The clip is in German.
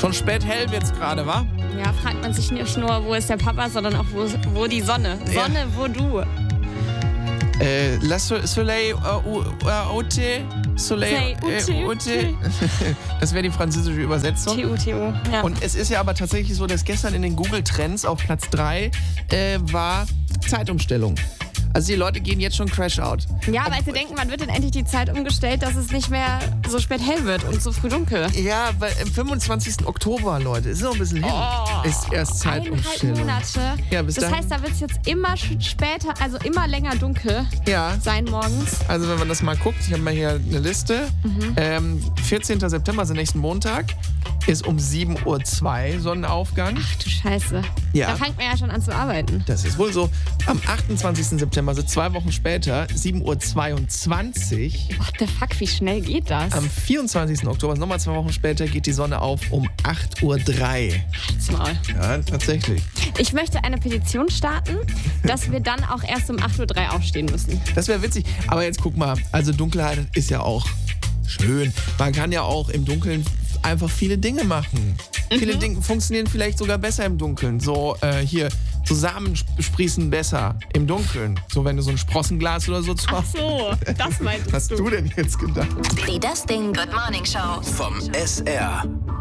Schon spät hell wird's gerade, wa? Ja, fragt man sich nicht nur, wo ist der Papa, sondern auch, wo die Sonne. Ja. Sonne, wo du. La Soleil Haute. Soleil Haute. Das wäre die französische Übersetzung. TU, ja. Und es ist ja aber tatsächlich so, dass gestern in den Google Trends auf Platz 3 war Zeitumstellung. Also die Leute gehen jetzt schon Crash out. Ja, weil sie denken, wann wird denn endlich die Zeit umgestellt, dass es nicht mehr so spät hell wird und so früh dunkel. Ja, weil am 25. Oktober, Leute, ist noch ein bisschen hin, ist erst Zeitumstellung. 1,5 Monate. Ja, bis das dahin. heißt, da wird es jetzt immer später, also immer länger dunkel Ja, sein morgens. also wenn man das mal guckt, ich habe mal hier eine Liste. 14. September, also nächsten Montag, ist um 7:02 Uhr Sonnenaufgang. Ach du Scheiße. Ja. Da fängt man ja schon an zu arbeiten. Das ist wohl so. Am 28. September, also 2 Wochen später, 7:22 Uhr. What the fuck, wie schnell geht das? Am 24. Oktober, nochmal 2 Wochen später, geht die Sonne auf um 8:03 Uhr. Halt's Maul. Ja, tatsächlich. Ich möchte eine Petition starten, dass wir dann auch erst um 8:03 Uhr aufstehen müssen. Das wäre witzig. Aber jetzt guck mal, also Dunkelheit ist ja auch schön. Man kann ja auch im Dunkeln einfach viele Dinge machen. Viele Dinge funktionieren vielleicht sogar besser im Dunkeln. So hier, so Samen sprießen besser im Dunkeln. So wenn du so ein Sprossenglas oder so zu Ach so, das meintest Was hast du denn jetzt gedacht? Die Das Ding Good Morning Show. Vom SR.